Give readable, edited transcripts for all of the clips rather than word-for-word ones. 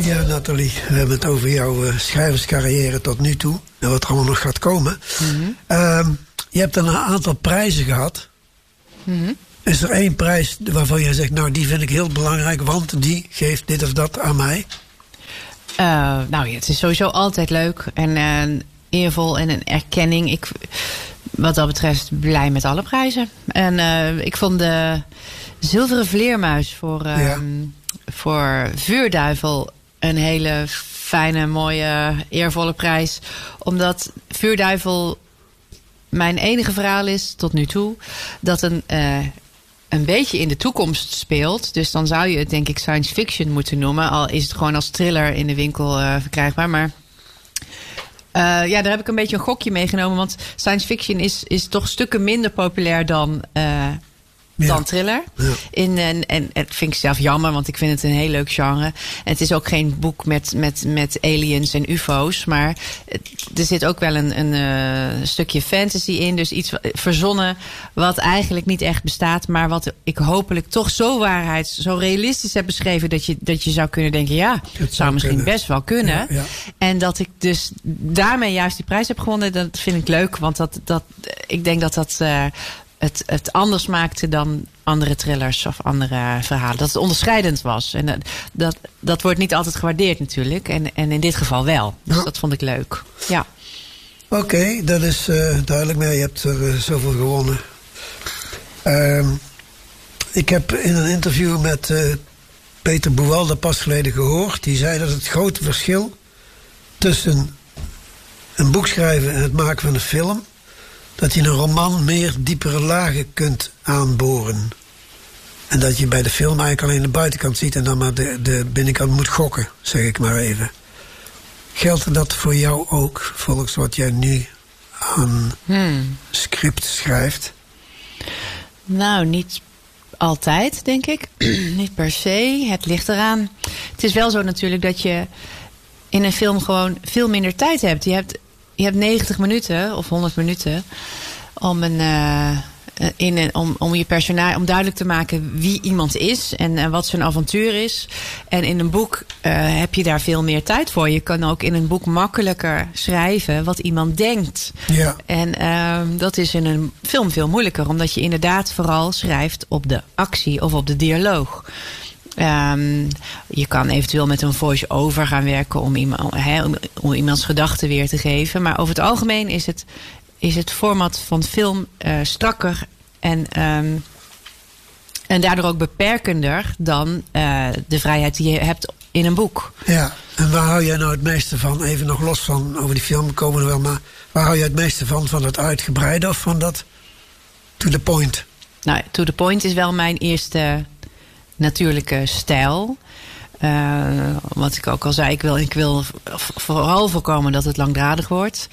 Ja, Nathalie, we hebben het over jouw schrijverscarrière tot nu toe. En wat er allemaal nog gaat komen. Mm-hmm. Je hebt een aantal prijzen gehad. Mm-hmm. Is er één prijs waarvan jij zegt, nou, die vind ik heel belangrijk, want die geeft dit of dat aan mij? Nou ja, het is sowieso altijd leuk en eervol en een erkenning. Wat dat betreft blij met alle prijzen. En ik vond de Zilveren Vleermuis voor Vuurduivel een hele fijne, mooie, eervolle prijs. Omdat Vuurduivel mijn enige verhaal is tot nu toe dat een beetje in de toekomst speelt. Dus dan zou je het denk ik science fiction moeten noemen. Al is het gewoon als thriller in de winkel verkrijgbaar. Maar daar heb ik een beetje een gokje meegenomen. Want science fiction is toch stukken minder populair dan thriller. Ja. En dat vind ik zelf jammer, want ik vind het een heel leuk genre. En het is ook geen boek met aliens en ufo's. Maar er zit ook wel een stukje fantasy in. Dus iets verzonnen wat eigenlijk niet echt bestaat. Maar wat ik hopelijk toch zo realistisch heb beschreven. Dat je zou kunnen denken, ja, het zou misschien best wel kunnen. Ja, ja. En dat ik dus daarmee juist die prijs heb gewonnen. Dat vind ik leuk, want ik denk dat het anders maakte dan andere thrillers of andere verhalen. Dat het onderscheidend was. En dat wordt niet altijd gewaardeerd natuurlijk. En in dit geval wel. Dus dat vond ik leuk. Ja. Oké, dat is duidelijk. Maar je hebt er zoveel gewonnen. Ik heb in een interview met Peter Buwalda pas geleden gehoord. Die zei dat het grote verschil tussen een boek schrijven en het maken van een film, dat je in een roman meer diepere lagen kunt aanboren. En dat je bij de film eigenlijk alleen de buitenkant ziet en dan maar de binnenkant moet gokken, zeg ik maar even. Geldt dat voor jou ook, volgens wat jij nu aan script schrijft? Nou, niet altijd, denk ik. Niet per se. Het ligt eraan. Het is wel zo natuurlijk dat je in een film gewoon veel minder tijd hebt. Je hebt 90 minuten of 100 minuten om om je personage, om duidelijk te maken wie iemand is en wat zijn avontuur is. En in een boek heb je daar veel meer tijd voor. Je kan ook in een boek makkelijker schrijven wat iemand denkt. Ja. En dat is in een film veel moeilijker, omdat je inderdaad vooral schrijft op de actie of op de dialoog. Je kan eventueel met een voice-over gaan werken om iemands gedachten weer te geven. Maar over het algemeen is het format van film strakker en daardoor ook beperkender dan de vrijheid die je hebt in een boek. Ja, en waar hou jij nou het meeste van? Even nog los van over die film komen we wel, maar waar hou jij het meeste van? Van het uitgebreide of van dat to the point? Nou, to the point is wel mijn eerste natuurlijke stijl. Wat ik ook al zei, ik wil vooral voorkomen dat het langdradig wordt.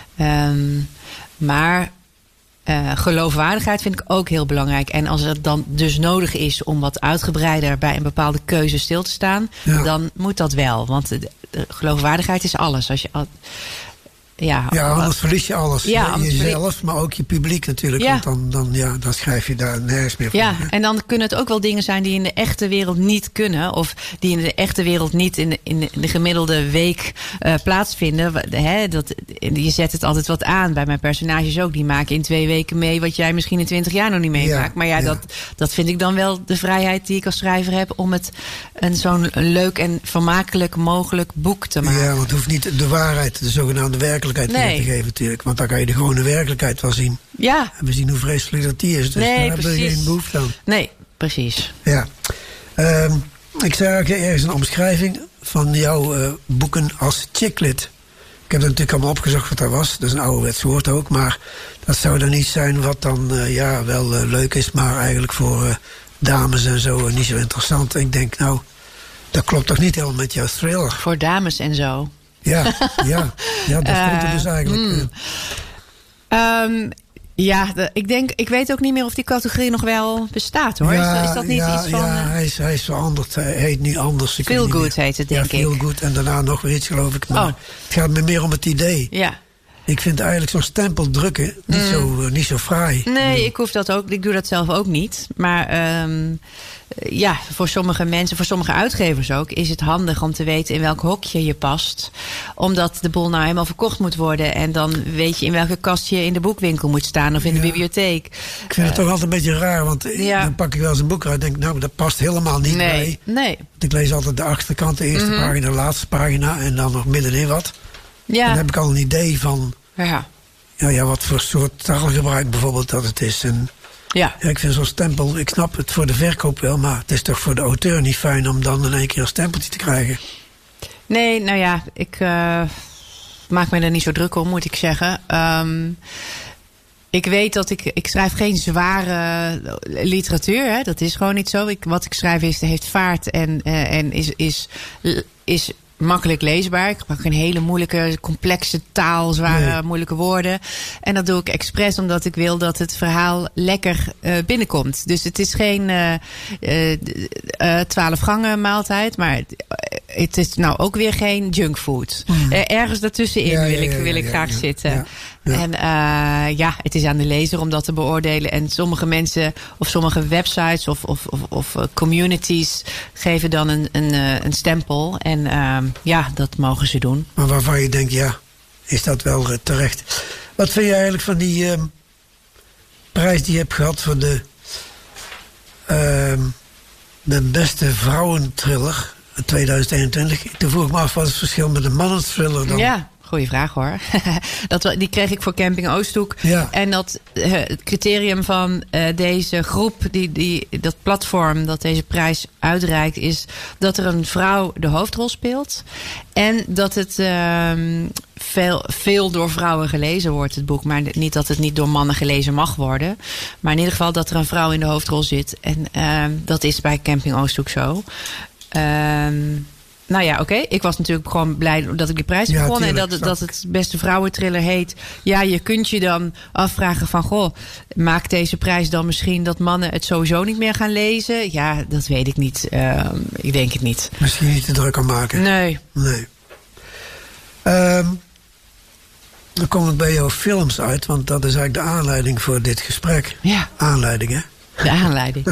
Maar geloofwaardigheid vind ik ook heel belangrijk. En als het dan dus nodig is om wat uitgebreider bij een bepaalde keuze stil te staan, dan moet dat wel. Want de geloofwaardigheid is alles. Als je anders verlies je alles. Ja, jezelf, maar ook je publiek natuurlijk. Ja. Want dan schrijf je daar nergens meer van. Ja, en dan kunnen het ook wel dingen zijn die in de echte wereld niet kunnen. Of die in de echte wereld niet in de gemiddelde week plaatsvinden. Je zet het altijd wat aan. Bij mijn personages ook. Die maken in 2 weken mee wat jij misschien in 20 jaar nog niet meemaakt. Maar dat vind ik dan wel de vrijheid die ik als schrijver heb om het zo'n leuk en vermakelijk mogelijk boek te maken. Ja, want het hoeft niet de waarheid, de zogenaamde werkelijkheid te geven natuurlijk. Want dan kan je de gewone werkelijkheid wel zien. Ja. En we zien hoe vreselijk dat die is. Dus daar hebben we geen behoefte aan. Nee, precies. Ja. Ik zei ook ergens een omschrijving van jouw boeken als chicklit. Ik heb het natuurlijk allemaal opgezocht wat dat was. Dat is een ouderwets woord ook. Maar dat zou dan niet zijn wat dan wel leuk is. Maar eigenlijk voor dames en zo niet zo interessant. En ik denk, nou, dat klopt toch niet helemaal met jouw thriller. Voor dames en zo. Ja, dat stond er dus eigenlijk. Ik weet ook niet meer of die categorie nog wel bestaat, hoor. Ja, is dat niet iets van... Ja, hij is veranderd. Hij heet nu anders. Feel Good heet het, denk ik. Feel Good en daarna nog weer iets, geloof ik. Maar het gaat me meer om het idee. Ja. Ik vind eigenlijk zo'n stempel drukken niet zo fraai. Nee, ik doe dat zelf ook niet. Maar voor sommige mensen, voor sommige uitgevers ook, is het handig om te weten in welk hokje je past. Omdat de boel nou helemaal verkocht moet worden. En dan weet je in welke kast je in de boekwinkel moet staan of in de bibliotheek. Ik vind het toch altijd een beetje raar, want dan pak ik wel eens een boek uit en denk, nou, dat past helemaal niet bij. Nee. Want ik lees altijd de achterkant, de eerste pagina, de laatste pagina en dan nog middenin wat. Ja. Dan heb ik al een idee van wat voor soort taalgebruik bijvoorbeeld dat het is. En ik vind zo'n stempel, ik snap het voor de verkoop wel, maar het is toch voor de auteur niet fijn om dan in één keer een stempeltje te krijgen. Nee, nou ja, ik maak me er niet zo druk om, moet ik zeggen. Ik weet dat ik schrijf geen zware literatuur. Hè? Dat is gewoon niet zo. Wat ik schrijf heeft vaart en is makkelijk leesbaar. Ik gebruik een hele moeilijke, complexe taal, zware, moeilijke woorden. En dat doe ik expres omdat ik wil dat het verhaal lekker binnenkomt. Dus het is geen 12 gangen maaltijd, maar het is nou ook weer geen junkfood. Ergens daartussenin wil ik graag zitten. Ja. En het is aan de lezer om dat te beoordelen. En sommige mensen of sommige websites of communities geven dan een stempel. En dat mogen ze doen. Maar waarvan je denkt, is dat wel terecht. Wat vind je eigenlijk van die prijs die je hebt gehad voor de beste vrouwentriller 2021? Toen vroeg ik me af, wat is het verschil met een mannenthriller dan? Ja. Goeie vraag hoor. Die kreeg ik voor Camping Oosthoek. Ja. En het criterium van deze groep, dat platform dat deze prijs uitreikt, is dat er een vrouw de hoofdrol speelt. En dat het veel door vrouwen gelezen wordt, het boek. Maar niet dat het niet door mannen gelezen mag worden. Maar in ieder geval dat er een vrouw in de hoofdrol zit. En dat is bij Camping Oosthoek zo. Nou ja, oké. Ik was natuurlijk gewoon blij dat ik die prijs heb gewonnen. En dat het beste vrouwentriller heet. Ja, je kunt je dan afvragen van, goh, maakt deze prijs dan misschien dat mannen het sowieso niet meer gaan lezen? Ja, dat weet ik niet. Ik denk het niet. Misschien niet te druk aan maken. Nee. Dan kom ik bij jouw films uit, want dat is eigenlijk de aanleiding voor dit gesprek. Ja. Aanleiding, hè? De aanleiding.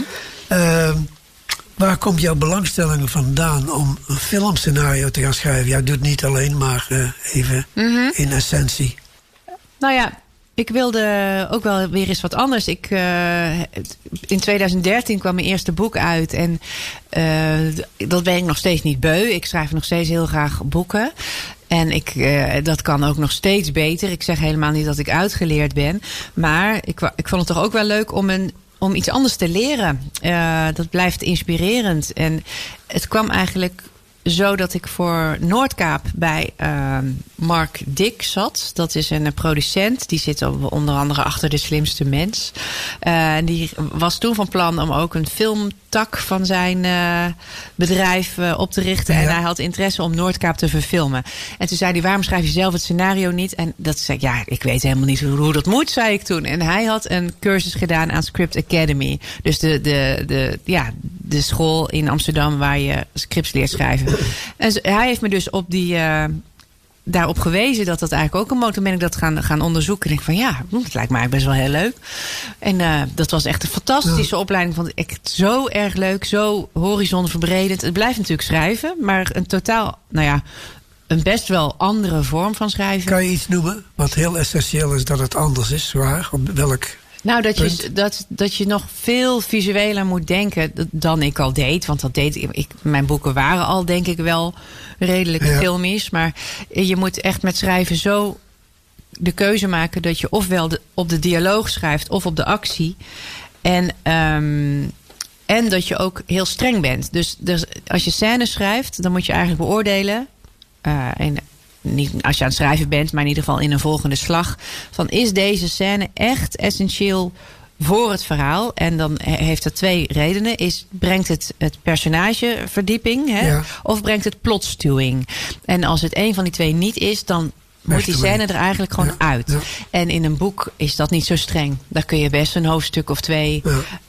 Waar komt jouw belangstelling vandaan om een filmscenario te gaan schrijven? Jij doet het niet alleen, maar even in essentie. Nou ja, ik wilde ook wel weer eens wat anders. In 2013 kwam mijn eerste boek uit. En dat ben ik nog steeds niet beu. Ik schrijf nog steeds heel graag boeken. En dat kan ook nog steeds beter. Ik zeg helemaal niet dat ik uitgeleerd ben. Maar ik vond het toch ook wel leuk om iets anders te leren. Dat blijft inspirerend. En het kwam eigenlijk zo dat ik voor Noordkaap bij Mark Dick zat. Dat is een producent. Die zit onder andere achter De Slimste Mens. Die was toen van plan om ook een filmtak van zijn bedrijf op te richten. Ja. En hij had interesse om Noordkaap te verfilmen. En toen zei hij, waarom schrijf je zelf het scenario niet? En dat zei ik, ik weet helemaal niet hoe dat moet, zei ik toen. En hij had een cursus gedaan aan Script Academy. Dus de school in Amsterdam waar je scripts leert schrijven. En hij heeft me dus daarop gewezen dat eigenlijk ook een motor ben. Ik dat gaan onderzoeken. En ik van dat lijkt me eigenlijk best wel heel leuk. En dat was echt een fantastische opleiding. Vond ik zo erg leuk. Zo horizonverbredend. Het blijft natuurlijk schrijven. Maar een totaal, een best wel andere vorm van schrijven. Kan je iets noemen wat heel essentieel is dat het anders is? Waar? Op welk... Nou, dat je nog veel visueler moet denken dan ik al deed. Want dat deed ik. Mijn boeken waren al, denk ik, wel redelijk filmisch. Maar je moet echt met schrijven zo de keuze maken dat je ofwel op de dialoog schrijft of op de actie. En dat je ook heel streng bent. Dus als je scènes schrijft, dan moet je eigenlijk beoordelen. Niet als je aan het schrijven bent, maar in ieder geval in een volgende slag. Van, is deze scène echt essentieel voor het verhaal? En dan heeft dat 2 redenen. Brengt het personage verdieping? Of brengt het plotstuwing? En als het een van die 2 niet is, dan moet die scène er eigenlijk gewoon uit. Ja. En in een boek is dat niet zo streng. Daar kun je best een hoofdstuk of 2...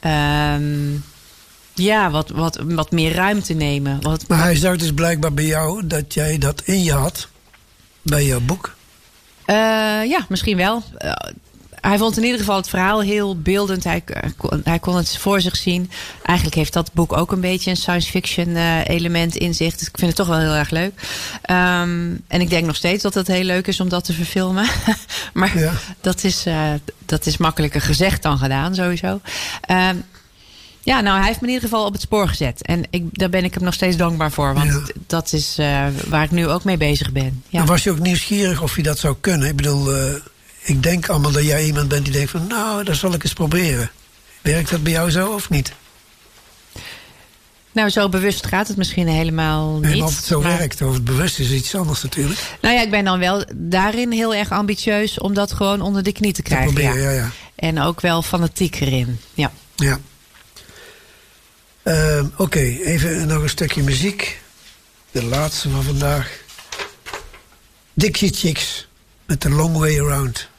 wat meer ruimte nemen. Maar hij zag dus blijkbaar bij jou dat jij dat in je had. Bij jouw boek. Ja, misschien wel. Hij vond in ieder geval het verhaal heel beeldend. Hij kon het voor zich zien. Eigenlijk heeft dat boek ook een beetje een science fiction element in zich. Dus ik vind het toch wel heel erg leuk. En ik denk nog steeds dat het heel leuk is om dat te verfilmen. Maar ja. Dat is makkelijker gezegd dan gedaan, sowieso. Ja, nou, hij heeft me in ieder geval op het spoor gezet. En daar ben ik hem nog steeds dankbaar voor. Want dat is waar ik nu ook mee bezig ben. Ja. En was je ook nieuwsgierig of je dat zou kunnen? Ik bedoel, ik denk allemaal dat jij iemand bent die denkt van... nou, dat zal ik eens proberen. Werkt dat bij jou zo of niet? Nou, zo bewust gaat het misschien helemaal niet. En of het zo werkt, of het bewust is iets anders natuurlijk. Nou ja, ik ben dan wel daarin heel erg ambitieus... om dat gewoon onder de knie te krijgen. Te proberen, ja. En ook wel fanatiek erin, ja. Ja. Oké, even nog een stukje muziek. De laatste van vandaag. Dixie Chicks met The Long Way Around.